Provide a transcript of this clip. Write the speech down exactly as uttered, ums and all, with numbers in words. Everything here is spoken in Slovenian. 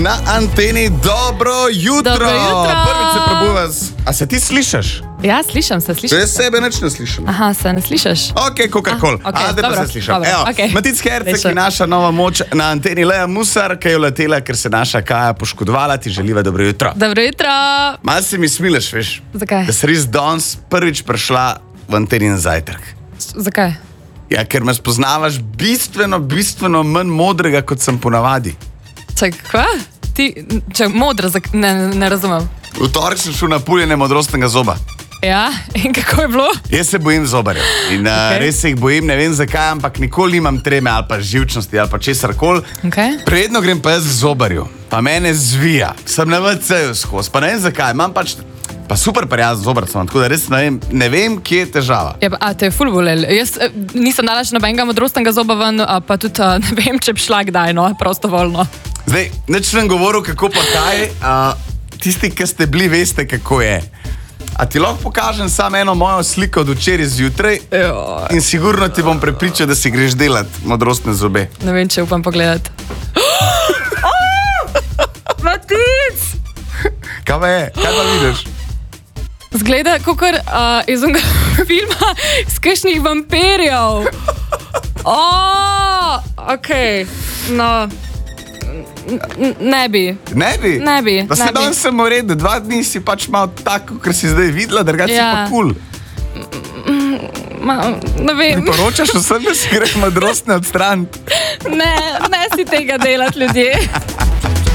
Na anteni dobro jutro. Dobro jutro. Prvič se prebujem. A se ti slišiš? Ja, slišam se, slišam Če se. sebe nič ne slišim. Aha, se ne slišiš? Ok, Coca-Cola. Ah, okej, A, da pa dobro, se slišim. dobro, Evo, okej. Matic Herceg Rešen. je naša nova moč na anteni. Lea Musar, ki je uletela, ker se naša Kaja poškodovala, ti želiva dobro jutro. Dobro jutro. Malo se mi smileš, veš. Zakaj? Da si res danes prvič prišla v antenin zajtrk. S- Zakaj? Ja, ker me spoznavaš bistveno, bistveno manj modrega, kot sem ponavadi. Čak, kva? Ti, če modro, zak- ne, ne, ne razumem. V torek sem šel na puljenje modrostnega zoba. Ja, in kako je bilo? Jaz se bojim zobarjev in uh, Okej. res se jih bojim, ne vem zakaj, ampak nikoli nimam treme ali pa živčnosti ali pa česar koli. Okay. Predno grem pa jaz z zobarju, pa mene zvija, sem na V C-ju skozi, pa ne vem zakaj, imam pač pa super prijazen zobar, sem, tako da res ne vem, ne vem, kje je težava. Ja, pa, a, te je ful bolel. Jaz eh, nisem dala še nobenega modrostnega zoba ven, a pa tudi a, ne vem, če bi šla kdaj, no, prostovoljno. Zdaj, nič sem govoril, kako pa kaj, uh, tisti, ki ste bili, veste, kako je. A ti lahko pokažem samo eno mojo sliko od včeraj zjutraj Jo. in sigurno ti bom prepričal, da si greš delat modrostne zobe. Ne vem, če upam pogledati. Matic! Kaj pa je? Kaj pa vidiš? Zgleda kot uh, iz unega filma s kakšnih vampirjev. Oh, ok, no. N- n- Ne bi. Ne bi? Ne bi, Da se ne bi. danes sem v redu, dva dni si pač malo tako, ker si zdaj videla, drugače Ja. si pa kul. Ma, ne vem. Poročaš vsem, da si greš modrostne odstraniti. Ne, ne si tega delati, ljudje.